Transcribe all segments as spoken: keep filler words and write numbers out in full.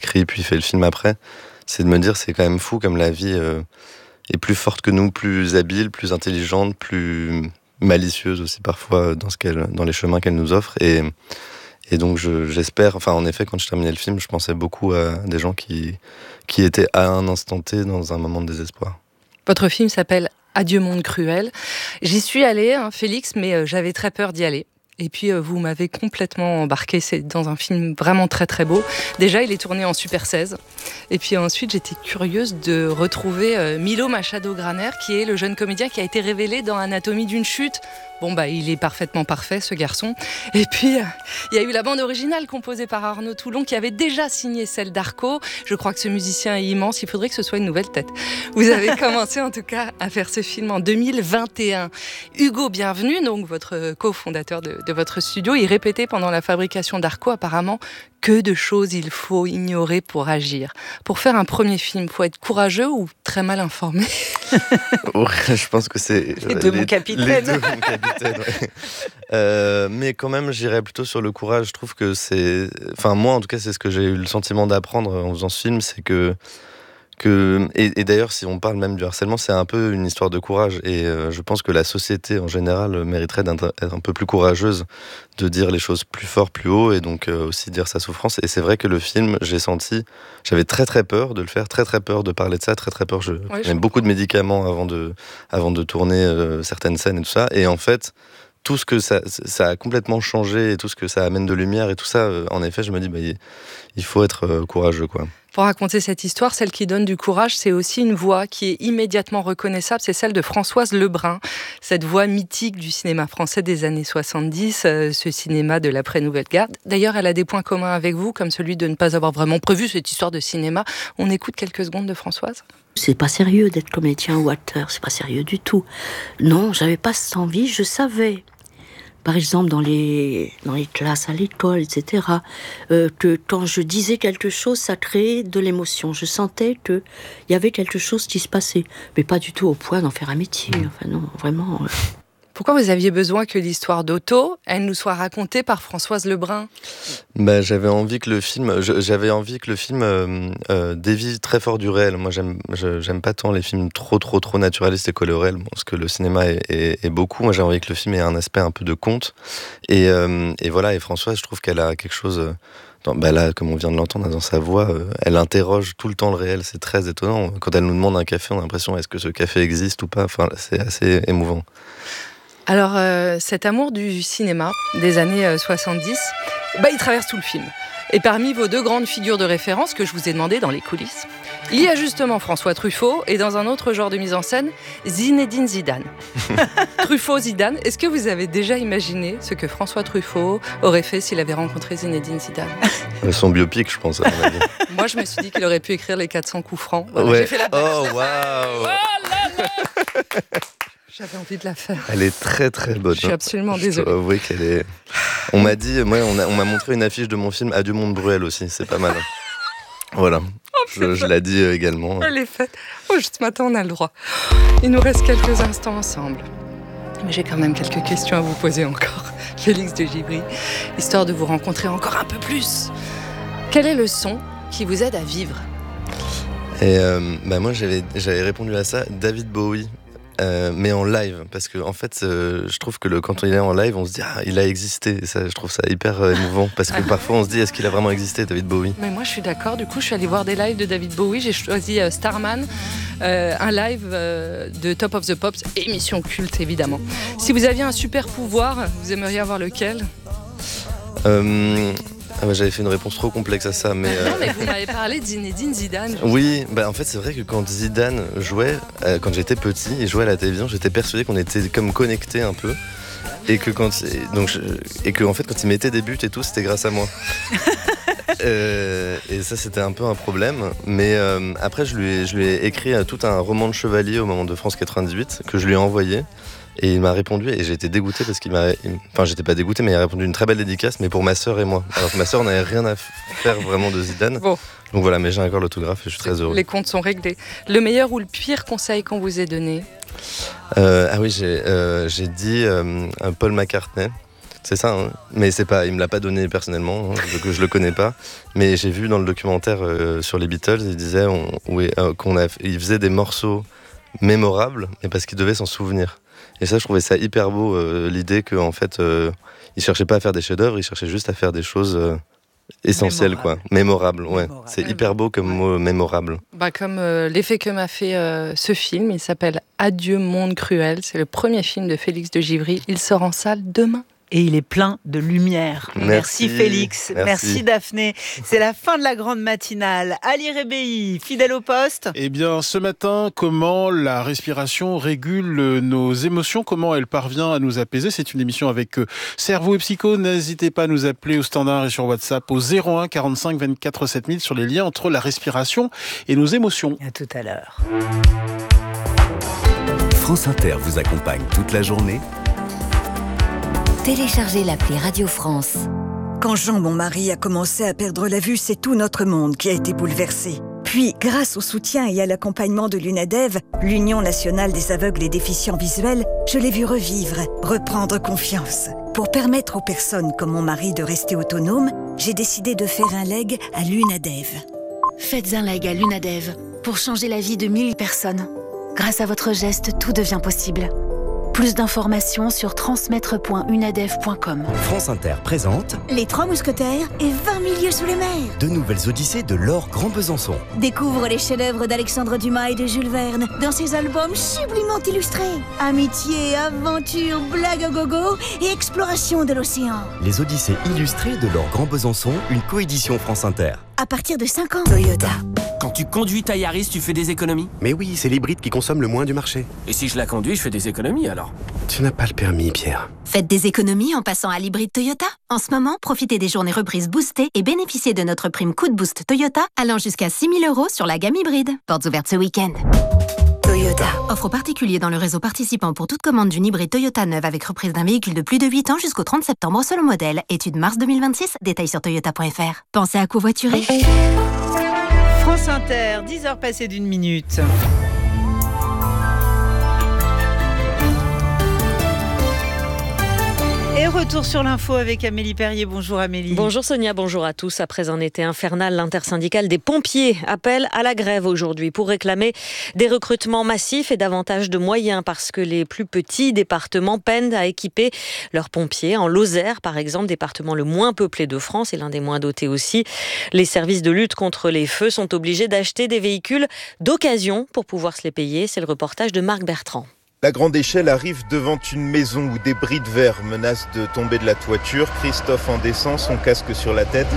écrit puis fait le film après, c'est de me dire c'est quand même fou comme la vie euh, est plus forte que nous, plus habile, plus intelligente, plus malicieuse aussi parfois dans, ce qu'elle, dans les chemins qu'elle nous offre. Et, et donc je, j'espère, enfin en effet quand je terminais le film, je pensais beaucoup à des gens qui, qui étaient à un instant T dans un moment de désespoir. Votre film s'appelle Adieu monde cruel. J'y suis allée, hein, Félix, mais euh, j'avais très peur d'y aller. Et puis euh, vous m'avez complètement embarqué, c'est dans un film vraiment très très beau. Déjà il est tourné en Super seize. Et puis ensuite j'étais curieuse de retrouver euh, Milo Machado-Graner, qui est le jeune comédien qui a été révélé dans Anatomie d'une chute. Bon bah il est parfaitement parfait ce garçon. Et puis euh, il y a eu la bande originale composée par Arnaud Toulon qui avait déjà signé celle d'Arco. Je crois que ce musicien est immense, il faudrait que ce soit une nouvelle tête. Vous avez commencé en tout cas à faire ce film en deux mille vingt et un. Hugo Bienvenu, donc votre cofondateur de, de votre studio, il répétait pendant la fabrication d'Arco apparemment que de choses il faut ignorer pour agir. Pour faire un premier film, il faut être courageux ou très mal informé? Ouais, je pense que c'est les deux mon capitaine. Les deux mon capitaine, ouais. euh, mais quand même, j'irais plutôt sur le courage. Je trouve que c'est, enfin moi en tout cas, c'est ce que j'ai eu le sentiment d'apprendre en faisant ce film, c'est que que et, et d'ailleurs, si on parle même du harcèlement, c'est un peu une histoire de courage. Et euh, je pense que la société en général mériterait d'être un peu plus courageuse, de dire les choses plus fort, plus haut, et donc euh, aussi dire sa souffrance. Et c'est vrai que le film, j'ai senti, j'avais très très peur de le faire, très très peur de parler de ça, très très peur. Je ouais, prenais beaucoup de médicaments avant de, avant de tourner euh, certaines scènes et tout ça. Et en fait, tout ce que ça, ça a complètement changé et tout ce que ça amène de lumière et tout ça, euh, en effet, je me dis, bah, il faut être euh, courageux, quoi. Pour raconter cette histoire, celle qui donne du courage, c'est aussi une voix qui est immédiatement reconnaissable, c'est celle de Françoise Lebrun, cette voix mythique du cinéma français des années soixante-dix, euh, ce cinéma de l'après-Nouvelle-Garde. D'ailleurs, elle a des points communs avec vous, comme celui de ne pas avoir vraiment prévu cette histoire de cinéma. On écoute quelques secondes de Françoise. C'est pas sérieux d'être comédien ou acteur, c'est pas sérieux du tout. Non, j'avais pas cette envie, je savais. Par exemple, dans les, dans les classes à l'école, et cetera, euh, que quand je disais quelque chose, ça créait de l'émotion. Je sentais qu'il y avait quelque chose qui se passait. Mais pas du tout au point d'en faire un métier. Enfin non, vraiment... Euh... Pourquoi vous aviez besoin que l'histoire d'Otto, elle nous soit racontée par Françoise Lebrun? Bah, j'avais envie que le film, je, j'avais envie que le film euh, euh, dévie très fort du réel. Moi, j'aime, je, j'aime pas tant les films trop, trop, trop naturalistes et collés au réel, parce que le cinéma est, est, est beaucoup. Moi, j'ai envie que le film ait un aspect un peu de conte. Et, euh, et voilà. Et Françoise, je trouve qu'elle a quelque chose. Dans, bah là, comme on vient de l'entendre dans sa voix, euh, elle interroge tout le temps le réel. C'est très étonnant. Quand elle nous demande un café, on a l'impression est-ce que ce café existe ou pas. Enfin, c'est assez émouvant. Alors, euh, cet amour du cinéma des années euh, soixante-dix, bah, il traverse tout le film. Et parmi vos deux grandes figures de référence que je vous ai demandé dans les coulisses, il y a justement François Truffaut et dans un autre genre de mise en scène, Zinedine Zidane. Truffaut-Zidane, est-ce que vous avez déjà imaginé ce que François Truffaut aurait fait s'il avait rencontré Zinedine Zidane? Son biopic, je pense. À mon avis. Moi, je me suis dit qu'il aurait pu écrire les quatre cents coups francs. Voilà, ouais. J'ai fait la blague. Oh, waouh! Oh là là. J'avais envie de la faire. Elle est très très bonne. Je suis absolument je désolée. Oui, qu'elle est. On m'a dit, moi, on, a, on m'a montré une affiche de mon film Adieu monde cruel aussi. C'est pas mal. Voilà. Oh, je, je l'ai dit également. Elle est faite. Oh, juste ce matin, on a le droit. Il nous reste quelques instants ensemble. Mais j'ai quand même quelques questions à vous poser encore, Félix de Givry, histoire de vous rencontrer encore un peu plus. Quel est le son qui vous aide à vivre? Et euh, bah moi, j'avais, j'avais répondu à ça, David Bowie. Euh, mais en live, parce que en fait, euh, je trouve que le, quand on est en live, on se dit ah, il a existé. Et ça, je trouve ça hyper euh, émouvant, parce que parfois on se dit est-ce qu'il a vraiment existé, David Bowie? Mais moi, je suis d'accord. Du coup, je suis allée voir des lives de David Bowie. J'ai choisi euh, Starman, euh, un live euh, de Top of the Pops, émission culte évidemment. Si vous aviez un super pouvoir, vous aimeriez avoir lequel? euh, Ah bah, j'avais fait une réponse trop complexe à ça, mais... Euh... Non, mais vous m'avez parlé de Zinedine Zidane. Oui, bah en fait, c'est vrai que quand Zidane jouait, euh, quand j'étais petit, il jouait à la télévision, j'étais persuadé qu'on était comme connectés un peu. Et que, quand, donc je, et que en fait, quand il mettait des buts et tout, c'était grâce à moi. euh, et ça, c'était un peu un problème. Mais euh, après, je lui, ai, je lui ai écrit tout un roman de chevalier au moment de France quatre-vingt-dix-huit, que je lui ai envoyé. Et il m'a répondu et j'ai été dégoûté parce qu'il m'a... Enfin, j'étais pas dégoûté, mais il a répondu une très belle dédicace, mais pour ma sœur et moi. Alors que ma sœur n'avait rien à faire vraiment de Zidane. Bon. Donc voilà, mais j'ai encore l'autographe et je suis très heureux. Les comptes sont réglés. Le meilleur ou le pire conseil qu'on vous ait donné? euh, Ah oui, j'ai, euh, j'ai dit euh, Paul McCartney. c'est ça. Hein. Mais c'est pas, il me l'a pas donné personnellement, hein, donc je le connais pas. Mais j'ai vu dans le documentaire euh, sur les Beatles, il disait on, oui, euh, qu'on a, il faisait des morceaux mémorables, mais parce qu'il devait s'en souvenir. Et ça, je trouvais ça hyper beau, euh, l'idée que en fait, euh, il cherchait pas à faire des chefs-d'œuvre, il cherchait juste à faire des choses. Euh, Essentiel, mémorable. quoi. Mémorable, ouais. Mémorable. C'est hyper beau comme mot, mémorable. Bah, comme euh, l'effet que m'a fait euh, ce film, il s'appelle Adieu monde cruel. C'est le premier film de Félix de Givry. Il sort en salle demain. Et il est plein de lumière. Merci, Merci Félix, merci. merci Daphné. C'est la fin de la grande matinale. Ali Rebéi, fidèle au poste. Eh bien, ce matin, comment la respiration régule nos émotions, comment elle parvient à nous apaiser. C'est une émission avec Cerveau et Psycho. N'hésitez pas à nous appeler au standard et sur WhatsApp au zéro un quarante-cinq vingt-quatre sept mille sur les liens entre la respiration et nos émotions. À tout à l'heure. France Inter vous accompagne toute la journée. Téléchargez l'appli Radio France. Quand Jean, mon mari, a commencé à perdre la vue, c'est tout notre monde qui a été bouleversé. Puis, grâce au soutien et à l'accompagnement de l'UNADEV, l'Union nationale des aveugles et déficients visuels, je l'ai vu revivre, reprendre confiance. Pour permettre aux personnes comme mon mari de rester autonomes, j'ai décidé de faire un leg à l'UNADEV. Faites un leg à l'UNADEV pour changer la vie de mille personnes. Grâce à votre geste, tout devient possible. Plus d'informations sur transmettre point unadev point com. France Inter présente Les Trois Mousquetaires et vingt mille lieues sous les mers. De nouvelles odyssées de Laure Grand Besançon. Découvre les chefs-d'œuvre d'Alexandre Dumas et de Jules Verne dans ses albums sublimement illustrés. Amitié, aventure, blague à gogo et exploration de l'océan. Les odyssées illustrées de Laure Grand Besançon, une coédition France Inter. À partir de cinq ans. Toyota. Quand tu conduis ta Yaris, tu fais des économies? Mais oui, c'est l'hybride qui consomme le moins du marché. Et si je la conduis, je fais des économies alors? Tu n'as pas le permis, Pierre. Faites des économies en passant à l'hybride Toyota. En ce moment, profitez des journées reprises boostées et bénéficiez de notre prime coup de boost Toyota allant jusqu'à six mille euros sur la gamme hybride. Portes ouvertes ce week-end. Toyota. Offre aux particuliers dans le réseau participant pour toute commande d'une hybride Toyota neuve avec reprise d'un véhicule de plus de huit ans jusqu'au trente septembre selon modèle. Étude mars deux mille vingt-six. Détails sur toyota point f r. Pensez à covoiturer. France Inter, dix heures passées d'une minute. Et retour sur l'info avec Amélie Perrier. Bonjour Amélie. Bonjour Sonia, bonjour à tous. Après un été infernal, l'intersyndicale des pompiers appelle à la grève aujourd'hui pour réclamer des recrutements massifs et davantage de moyens parce que les plus petits départements peinent à équiper leurs pompiers. En Lozère, par exemple, département le moins peuplé de France et l'un des moins dotés aussi, les services de lutte contre les feux sont obligés d'acheter des véhicules d'occasion pour pouvoir se les payer. C'est le reportage de Marc Bertrand. La grande échelle arrive devant une maison où des bris de verre menacent de tomber de la toiture. Christophe en descend, son casque sur la tête.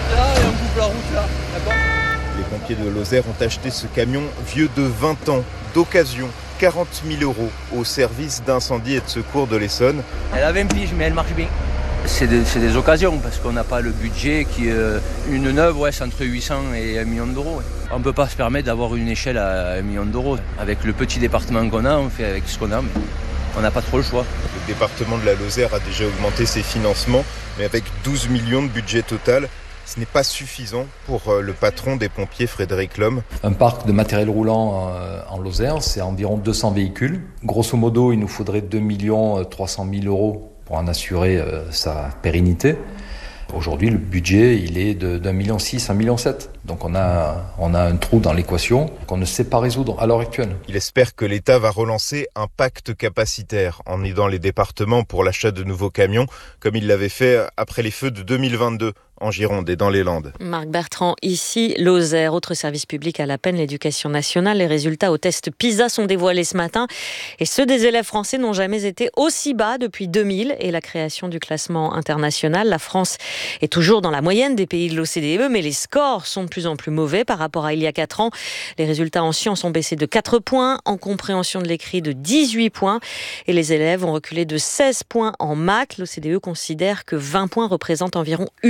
Les pompiers de Lozère ont acheté ce camion vieux de vingt ans, d'occasion, quarante mille euros, au service d'incendie et de secours de l'Essonne. Elle a vingt piges, mais elle marche bien. C'est des, c'est des occasions, parce qu'on n'a pas le budget qui euh, une neuve, ouais, c'est entre huit cents et un million d'euros. Ouais. On ne peut pas se permettre d'avoir une échelle à un million d'euros. Avec le petit département qu'on a, on fait avec ce qu'on a, mais on n'a pas trop le choix. Le département de la Lozère a déjà augmenté ses financements, mais avec douze millions de budget total, ce n'est pas suffisant pour le patron des pompiers, Frédéric Lhomme. Un parc de matériel roulant en Lozère, c'est environ deux cents véhicules. Grosso modo, il nous faudrait deux millions trois cent mille euros pour en assurer euh, sa pérennité. Aujourd'hui, le budget, il est de, d'un million six, un million sept. Donc on a, on a un trou dans l'équation qu'on ne sait pas résoudre à l'heure actuelle. Il espère que l'État va relancer un pacte capacitaire en aidant les départements pour l'achat de nouveaux camions, comme il l'avait fait après les feux de deux mille vingt-deux. En Gironde et dans les Landes. Marc Bertrand, ici, Lozère, autre service public à la peine, l'éducation nationale. Les résultats au test PISA sont dévoilés ce matin et ceux des élèves français n'ont jamais été aussi bas depuis deux mille et la création du classement international. La France est toujours dans la moyenne des pays de l'O C D E, mais les scores sont de plus en plus mauvais par rapport à il y a quatre ans. Les résultats en sciences ont baissé de quatre points, en compréhension de l'écrit de dix-huit points et les élèves ont reculé de seize points en maths. L'O C D E considère que vingt points représentent environ une année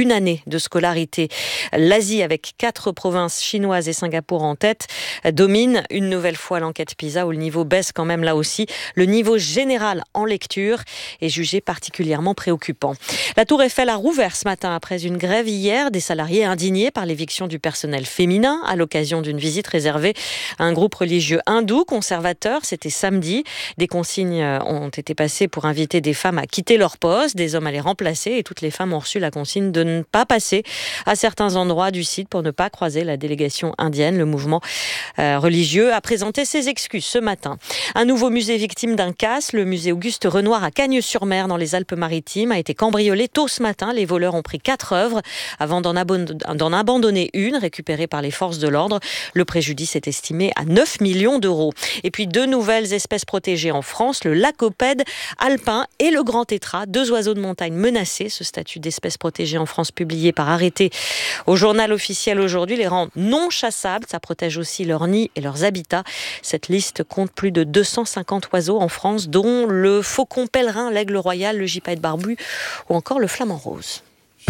de scolarité. L'Asie, avec quatre provinces chinoises et Singapour en tête, domine une nouvelle fois l'enquête PISA où le niveau baisse quand même là aussi. Le niveau général en lecture est jugé particulièrement préoccupant. La Tour Eiffel a rouvert ce matin après une grève hier. Des salariés indignés par l'éviction du personnel féminin à l'occasion d'une visite réservée à un groupe religieux hindou conservateur. C'était samedi. Des consignes ont été passées pour inviter des femmes à quitter leur poste, des hommes à les remplacer et toutes les femmes ont reçu la consigne de ne pas passer à certains endroits du site pour ne pas croiser la délégation indienne. Le mouvement euh, religieux a présenté ses excuses ce matin. Un nouveau musée victime d'un casse, le musée Auguste Renoir à Cagnes-sur-Mer dans les Alpes-Maritimes, a été cambriolé tôt ce matin. Les voleurs ont pris quatre œuvres avant d'en, abon- d'en abandonner une, récupérée par les forces de l'ordre. Le préjudice est estimé à neuf millions d'euros. Et puis deux nouvelles espèces protégées en France, le lacopède alpin et le grand tétras, deux oiseaux de montagne menacés. Ce statut d'espèce protégée en France publié par arrêté au journal officiel aujourd'hui les rend non chassables. Ça protège aussi leurs nids et leurs habitats. Cette liste compte plus de deux cent cinquante oiseaux en France, dont le faucon pèlerin, l'aigle royal, le gypaète barbu ou encore le flamant rose.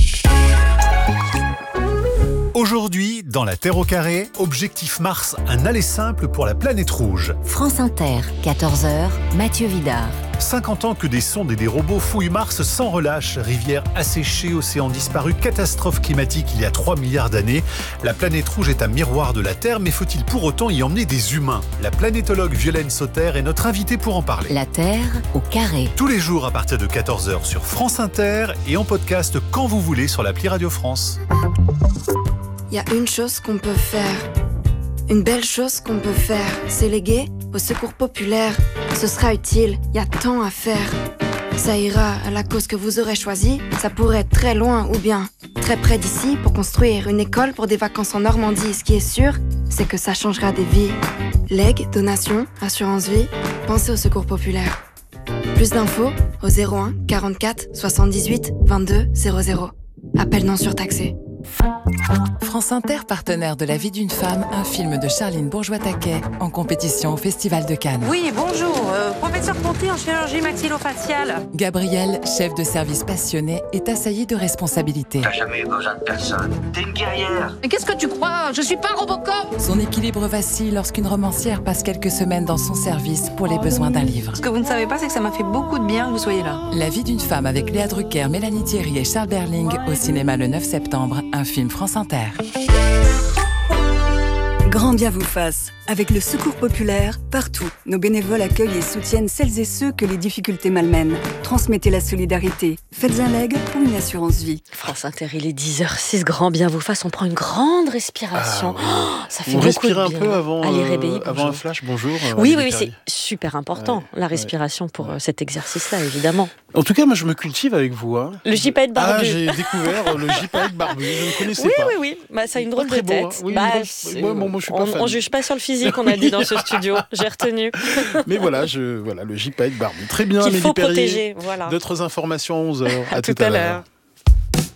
Aujourd'hui, dans La Terre au carré, objectif Mars, un aller simple pour la planète rouge. France Inter, quatorze heures, Mathieu Vidard. cinquante ans que des sondes et des robots fouillent Mars sans relâche. Rivières asséchées, océans disparus, catastrophe climatique il y a trois milliards d'années. La planète rouge est un miroir de la Terre, mais faut-il pour autant y emmener des humains ? La planétologue Violaine Sauter est notre invitée pour en parler. La Terre au carré. Tous les jours à partir de quatorze heures sur France Inter et en podcast quand vous voulez sur l'appli Radio France. Il y a une chose qu'on peut faire, une belle chose qu'on peut faire, c'est léguer au secours populaire. Ce sera utile, il y a tant à faire. Ça ira à la cause que vous aurez choisie, ça pourrait être très loin ou bien très près d'ici pour construire une école pour des vacances en Normandie. Ce qui est sûr, c'est que ça changera des vies. Legs, donations, assurance vie, pensez au secours populaire. Plus d'infos au zéro un quarante-quatre soixante-dix-huit vingt-deux zéro zéro. Appel non surtaxé. France Inter, partenaire de La vie d'une femme, un film de Charline Bourgeois-Taquet en compétition au Festival de Cannes. Oui, bonjour, euh, professeur Ponty en chirurgie maxillofaciale. Gabrielle, chef de service passionné, est assaillie de responsabilités. T'as jamais eu besoin de personne. T'es une guerrière. Mais qu'est-ce que tu crois ? Je suis pas un Robocop. Son équilibre vacille lorsqu'une romancière passe quelques semaines dans son service pour les besoins d'un livre. Ce que vous ne savez pas, c'est que ça m'a fait beaucoup de bien que vous soyez là. La vie d'une femme avec Léa Drucker, Mélanie Thierry et Charles Berling au cinéma le neuf septembre, un film France Inter. Grand bien vous fasse. Avec le Secours populaire, partout, nos bénévoles accueillent et soutiennent celles et ceux que les difficultés malmènent. Transmettez la solidarité. Faites un leg ou une assurance vie. France Inter, il est dix heures six, grand bien vous fasse. On prend une grande respiration. Ah, oui. Oh, ça fait on beaucoup respire de un bien. peu avant, Allez, euh, réveiller, avant un flash, bonjour. Oui, oui, oui, c'est super important, ouais, la respiration ouais. pour euh, cet exercice-là, évidemment. En tout cas, moi, je me cultive avec vous. Hein. Le gypaète barbu. Ah, j'ai découvert le gypaète barbu. Je ne connaissais oui, pas. Oui, oui, oui. Bah, ça a une drôle de tête. Beau, hein. Oui, bah, ouais, bon, moi, je suis pas on, fan. on juge pas sur le physique, on a dit dans ce studio. J'ai retenu. Mais voilà, je, voilà le gypaète barbu. Très bien, Qu'il Amélie faut Perrier. protéger. Voilà. D'autres informations à onze heures. À, à tout, tout à l'heure.